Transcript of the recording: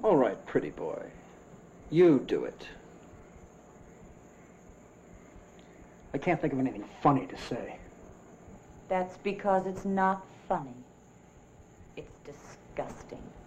All right, pretty boy. You do it. I can't think of anything funny to say. That's because it's not funny. It's disgusting.